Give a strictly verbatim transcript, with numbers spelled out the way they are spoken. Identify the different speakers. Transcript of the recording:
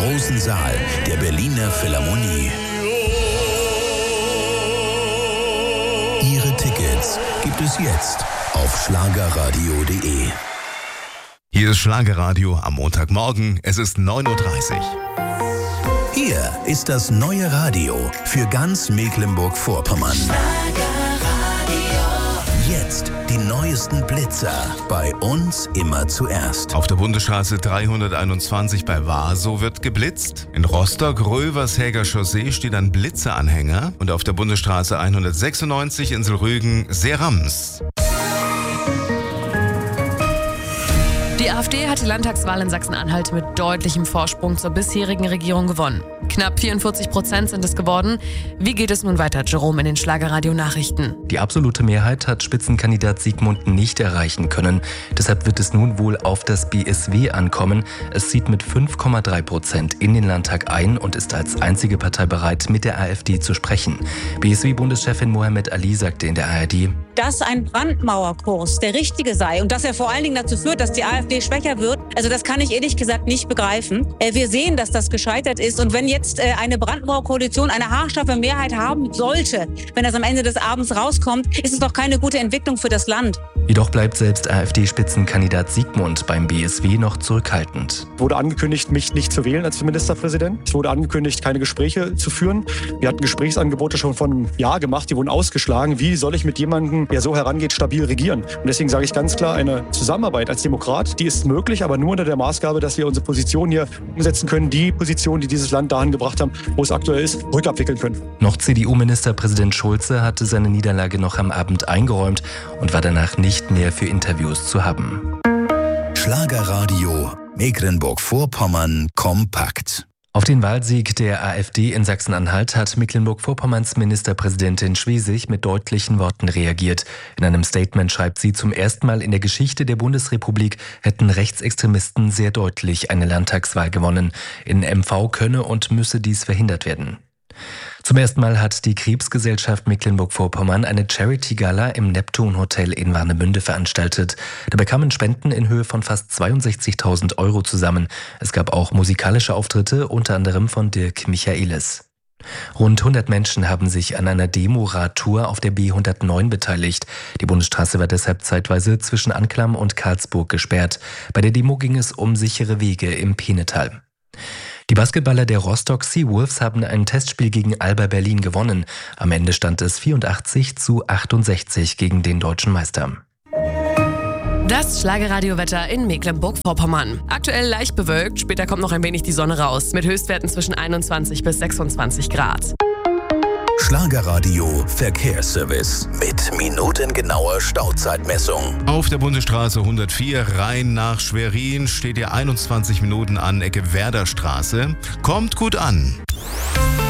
Speaker 1: großen Saal der Berliner Philharmonie. Ihre Tickets gibt es jetzt auf schlagerradio punkt de.
Speaker 2: Hier ist Schlagerradio am Montagmorgen. Es ist neun Uhr dreißig.
Speaker 1: Hier ist das neue Radio für ganz Mecklenburg-Vorpommern. Jetzt die neuesten Blitzer. Bei uns immer zuerst.
Speaker 2: Auf der Bundesstraße dreihunderteinundzwanzig bei Waso wird geblitzt. In Rostock, Rövershäger Chaussee steht ein Blitzeranhänger. Und auf der Bundesstraße hundertsechsundneunzig Inselrügen Serams.
Speaker 3: Die AfD hat die Landtagswahl in Sachsen-Anhalt mit deutlichem Vorsprung zur bisherigen Regierung gewonnen. Knapp vierundvierzig Prozent sind es geworden. Wie geht es nun weiter, Jerome, in den Schlagerradio-Nachrichten?
Speaker 4: Die absolute Mehrheit hat Spitzenkandidat Siegmund nicht erreichen können. Deshalb wird es nun wohl auf das B S W ankommen. Es zieht mit fünf Komma drei Prozent in den Landtag ein und ist als einzige Partei bereit, mit der AfD zu sprechen. B S W-Bundeschefin Mohammed Ali sagte in der A R D:
Speaker 5: Dass ein Brandmauerkurs der richtige sei und dass er vor allen Dingen dazu führt, dass die AfD schwächer wird, also das kann ich ehrlich gesagt nicht begreifen. Wir sehen, dass das gescheitert ist, und wenn jetzt eine Brandmauerkoalition eine haarscharfe Mehrheit haben sollte, wenn das am Ende des Abends rauskommt, ist es doch keine gute Entwicklung für das Land.
Speaker 4: Jedoch bleibt selbst AfD-Spitzenkandidat Siegmund beim B S W noch zurückhaltend.
Speaker 6: Es wurde angekündigt, mich nicht zu wählen als Ministerpräsident. Es wurde angekündigt, keine Gespräche zu führen. Wir hatten Gesprächsangebote schon vor einem Jahr gemacht, die wurden ausgeschlagen. Wie soll ich mit jemandem, der so herangeht, stabil regieren? Und deswegen sage ich ganz klar, eine Zusammenarbeit als Demokrat, die ist möglich, aber nur unter der Maßgabe, dass wir unsere Position hier umsetzen können, die Position, die dieses Land dahin gebracht haben, wo es aktuell ist, rückabwickeln können.
Speaker 4: Noch C D U-Ministerpräsident Schulze hatte seine Niederlage noch am Abend eingeräumt und war danach nicht mehr für Interviews zu haben.
Speaker 1: Schlagerradio Mecklenburg-Vorpommern kompakt.
Speaker 4: Auf den Wahlsieg der AfD in Sachsen-Anhalt hat Mecklenburg-Vorpommerns Ministerpräsidentin Schwesig mit deutlichen Worten reagiert. In einem Statement schreibt sie: Zum ersten Mal in der Geschichte der Bundesrepublik hätten Rechtsextremisten sehr deutlich eine Landtagswahl gewonnen. In M V könne und müsse dies verhindert werden. Zum ersten Mal hat die Krebsgesellschaft Mecklenburg-Vorpommern eine Charity-Gala im Neptun Hotel in Warnemünde veranstaltet. Dabei kamen Spenden in Höhe von fast zweiundsechzigtausend Euro zusammen. Es gab auch musikalische Auftritte, unter anderem von Dirk Michaelis. Rund hundert Menschen haben sich an einer Demo-Radtour auf der B hundertneun beteiligt. Die Bundesstraße war deshalb zeitweise zwischen Anklam und Karlsburg gesperrt. Bei der Demo ging es um sichere Wege im Peenetal. Die Basketballer der Rostock Seawolves haben ein Testspiel gegen Alba Berlin gewonnen. Am Ende stand es vierundachtzig zu achtundsechzig gegen den deutschen Meister.
Speaker 3: Das Schlagerradiowetter in Mecklenburg-Vorpommern. Aktuell leicht bewölkt, später kommt noch ein wenig die Sonne raus, mit Höchstwerten zwischen einundzwanzig bis sechsundzwanzig Grad.
Speaker 1: Schlagerradio Verkehrsservice mit minutengenauer Stauzeitmessung.
Speaker 2: Auf der Bundesstraße hundertvier Rhein nach Schwerin steht ihr einundzwanzig Minuten an Ecke Werderstraße. Kommt gut an.